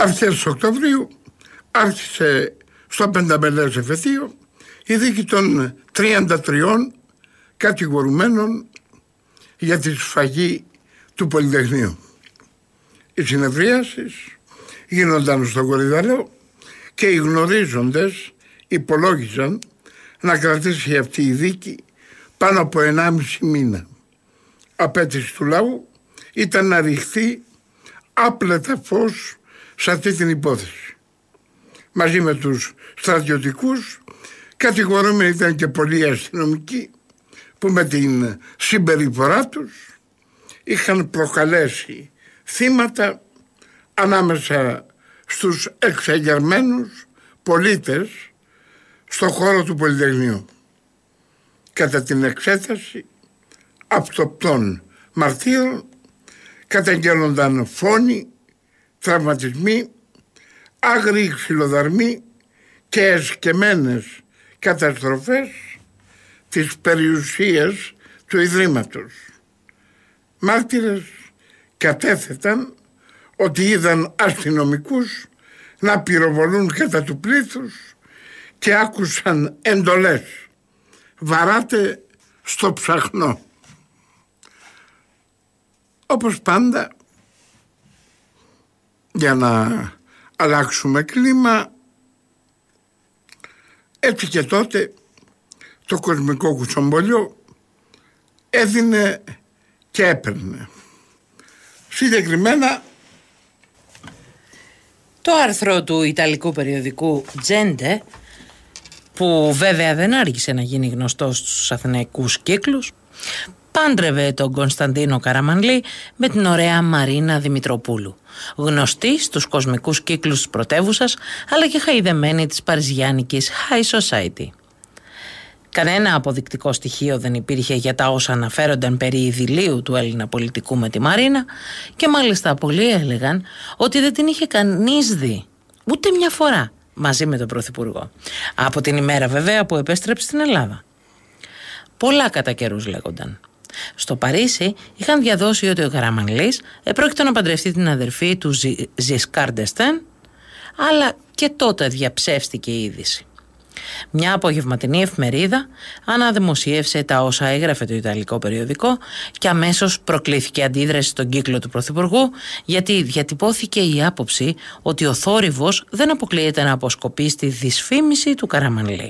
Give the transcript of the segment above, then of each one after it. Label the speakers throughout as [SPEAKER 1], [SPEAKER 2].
[SPEAKER 1] αρχές Οκτωβρίου άρχισε στο πενταμελές εφετείο η δίκη των 33 κατηγορουμένων για τη σφαγή του Πολυτεχνείου. Οι συνεδρίασεις γίνονταν στο Κορυδαλό και οι γνωρίζοντες υπολόγιζαν να κρατήσει αυτή η δίκη πάνω από 1,5 μήνα. Απέτηση του λαού ήταν να ρηχθεί άπλετα φως σε αυτή την υπόθεση. Μαζί με τους στρατιωτικούς κατηγορούμενοι ήταν και πολλοί αστυνομικοί που με την συμπεριφορά τους είχαν προκαλέσει θύματα ανάμεσα στους εξεγερμένους πολίτες στον χώρο του Πολυτεχνείου. Κατά την εξέταση αυτοπτών μαρτύρων καταγγέλλονταν φόνοι, τραυματισμοί, άγριοι ξυλοδαρμοί και εσκεμμένες καταστροφές της περιουσίας του Ιδρύματος. Μάρτυρες κατέθεταν ότι είδαν αστυνομικούς να πυροβολούν κατά του πλήθους και άκουσαν εντολές «Βαράτε στο ψαχνό». Όπως πάντα, για να αλλάξουμε κλίμα, έτσι και τότε το κοσμικό κουτσομπολιό έδινε και έπαιρνε. Συγκεκριμένα
[SPEAKER 2] το άρθρο του ιταλικού περιοδικού Gente, που βέβαια δεν άργησε να γίνει γνωστό στους αθηναϊκούς κύκλους, πάντρευε τον Κωνσταντίνο Καραμανλή με την ωραία Μαρίνα Δημητροπούλου, γνωστή στους κοσμικούς κύκλους της πρωτεύουσας, αλλά και χαϊδεμένη της παριζιάνικης high society. Κανένα αποδεικτικό στοιχείο δεν υπήρχε για τα όσα αναφέρονταν περί ειδηλίου του Έλληνα πολιτικού με τη Μαρίνα, και μάλιστα πολλοί έλεγαν ότι δεν την είχε κανείς δει ούτε μια φορά μαζί με τον Πρωθυπουργό, από την ημέρα βέβαια που επέστρεψε στην Ελλάδα. Πολλά κατά καιρούς λέγονταν. Στο Παρίσι είχαν διαδώσει ότι ο Καραμανλής επρόκειτο να παντρευτεί την αδερφή του Ζισκάρ ντ'Εστέν, αλλά και τότε διαψεύστηκε η είδηση. Μια απογευματινή εφημερίδα αναδημοσίευσε τα όσα έγραφε το ιταλικό περιοδικό και αμέσως προκλήθηκε αντίδραση στον κύκλο του Πρωθυπουργού, γιατί διατυπώθηκε η άποψη ότι ο θόρυβος δεν αποκλείεται να αποσκοπεί στη δυσφήμιση του Καραμανλή.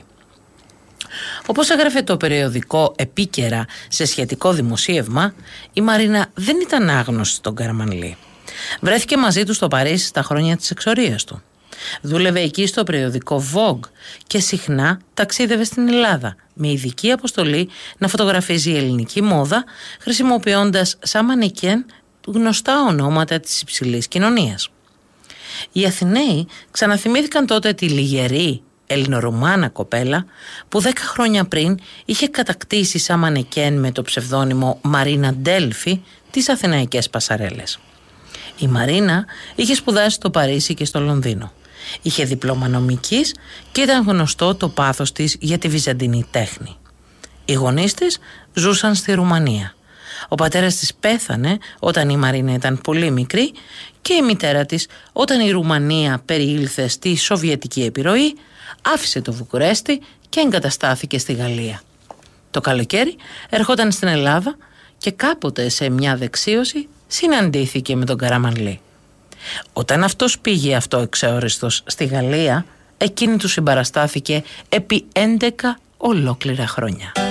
[SPEAKER 2] Όπως έγραφε το περιοδικό επίκαιρα σε σχετικό δημοσίευμα, η Μαρίνα δεν ήταν άγνωστη στον Καραμανλή. Βρέθηκε μαζί του στο Παρίσι στα χρόνια της εξορίας του. Δούλευε εκεί στο περιοδικό Vogue και συχνά ταξίδευε στην Ελλάδα με ειδική αποστολή να φωτογραφίζει η ελληνική μόδα, χρησιμοποιώντας σαν μανικέν γνωστά ονόματα της υψηλής κοινωνίας. Οι Αθηναίοι ξαναθυμήθηκαν τότε τη λιγερή Ελληνορουμάνα κοπέλα που 10 χρόνια πριν είχε κατακτήσει σαν μανικέν με το ψευδόνυμο Μαρίνα Ντέλφη τις αθηναϊκές πασαρέλες. Η Μαρίνα είχε σπουδάσει στο Παρίσι και στο Λονδίνο. Είχε δίπλωμα νομικής και ήταν γνωστό το πάθος της για τη βυζαντινή τέχνη. Οι γονείς της ζούσαν στη Ρουμανία. Ο πατέρας της πέθανε όταν η Μαρίνα ήταν πολύ μικρή και η μητέρα της, όταν η Ρουμανία περιήλθε στη σοβιετική επιρροή, άφησε το Βουκουρέστι και εγκαταστάθηκε στη Γαλλία. Το καλοκαίρι ερχόταν στην Ελλάδα και κάποτε σε μια δεξίωση συναντήθηκε με τον Καραμανλή. Όταν αυτός πήγε εξεόριστος στη Γαλλία, εκείνη του συμπαραστάθηκε επί 11 ολόκληρα χρόνια.